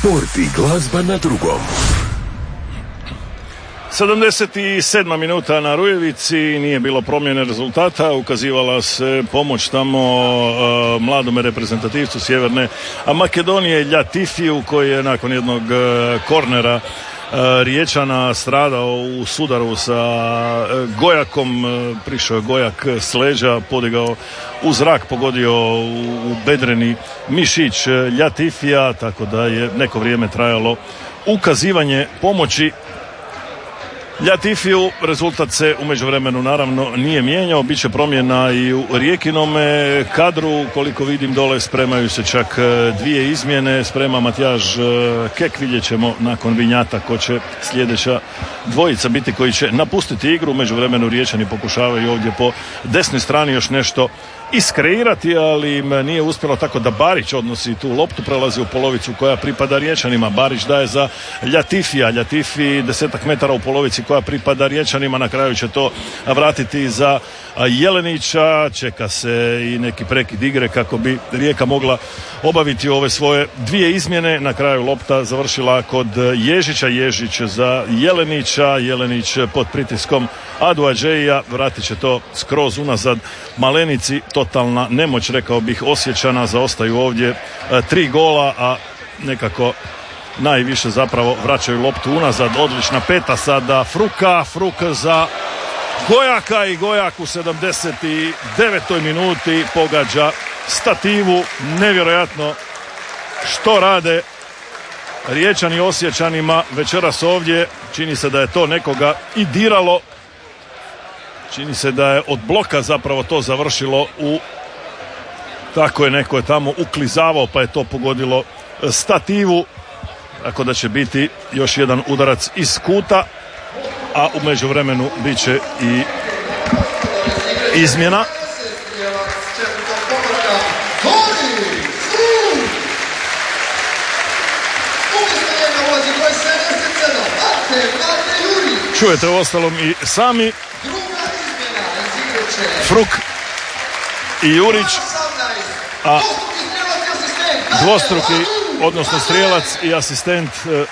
Sport i glazba na drugom. 77. minuta na Rujevici, nije bilo promjene rezultata, ukazivala se pomoć tamo mladome reprezentativcu Sjeverne Makedonije Ljatifiju, koji je nakon jednog kornera Riječana stradao u sudaru sa Gojakom. Prišao je Gojak s leđa, podigao u zrak, pogodio u bedreni mišić Ljatifija, tako da je neko vrijeme trajalo ukazivanje pomoći Ljatifiju. Rezultat se u međuvremenu naravno nije mijenjao, bit će promjena i u Rijekinome kadru, koliko vidim dole spremaju se čak dvije izmjene, sprema Matjaž Kek, vidjet ćemo nakon Vinjata ko će sljedeća dvojica biti koji će napustiti igru. U međuvremenu Riječani pokušavaju ovdje po desnoj strani još nešto iskreirati, ali im nije uspjelo, tako da Barić odnosi tu loptu, prelazi u polovicu koja pripada Riječanima. Barić daje za Ljatifija, Ljatifi 10 metara u polovici koja pripada Riječanima, na kraju će to vratiti za Jelenića. Čeka se i neki prekid igre kako bi Rijeka mogla obaviti ove svoje dvije izmjene. Na kraju lopta završila kod Ježića, Ježić za Jelenića, Jelenić pod pritiskom Adu Adžeija, vratit će to skroz unazad Malenici. Totalna nemoć, rekao bih, Osječana, zaostaju ovdje 3 gola, a nekako najviše zapravo vraćaju loptu unazad. Odlična peta sada Fruk za Gojaka i Gojak u 79. minuti pogađa stativu. Nevjerojatno što rade Riječani Osječanima večeras ovdje. Čini se da je to nekoga i diralo. Čini se da je od bloka zapravo to završilo u... Tako je, neko je tamo uklizavao pa je to pogodilo stativu. Tako da će biti još jedan udarac iz kuta, a u međuvremenu bit će i izmjena. Čujete uostalom i sami Fruk i Jurić, a dvostruki, odnosno strijelac i asistent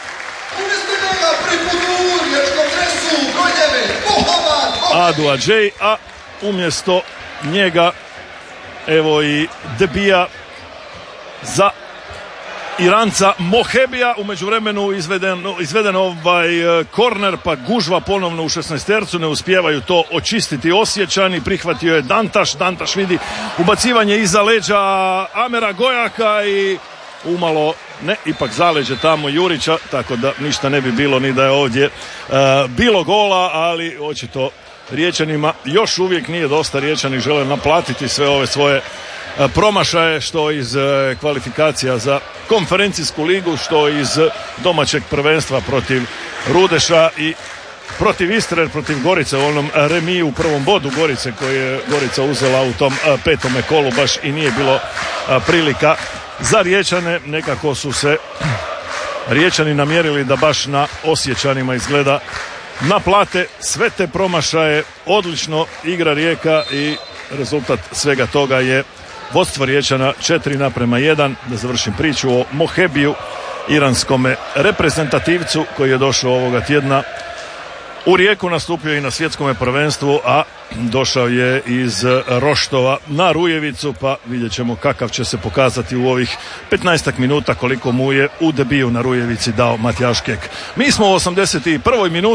Adu Adžej, a umjesto njega evo i debija za Iranca Mohebija. U međuvremenu izveden korner, pa gužva ponovno u 16-tercu, ne uspijevaju to očistiti Osječani. Prihvatio je Dantaš vidi ubacivanje iza leđa Amera Gojaka i umalo ipak zaleđe tamo Jurića, tako da ništa ne bi bilo ni da je ovdje bilo gola, ali očito Riječanima još uvijek nije dosta. Riječani žele naplatiti sve ove svoje promašaje, što iz kvalifikacija za konferencijsku ligu, što iz domaćeg prvenstva protiv Rudeša i protiv Istre, protiv Gorice u onom remiju u prvom bodu Gorice koji je Gorica uzela u tom petome kolu. Baš i nije bilo prilika za Riječane. Nekako su se Riječani namjerili da baš na Osječanima izgleda naplate sve te promašaje. Odlično igra Rijeka i rezultat svega toga je vodstvo Riječana 4:1. Da završim priču o Mohebiju, iranskome reprezentativcu koji je došao ovoga tjedna u Rijeku, nastupio i na svjetskome prvenstvu, a došao je iz Roštova na Rujevicu, pa vidjet ćemo kakav će se pokazati u ovih 15 minuta koliko mu je u debiju na Rujevici dao Matjaž Kek. Mi smo u 81. minuti.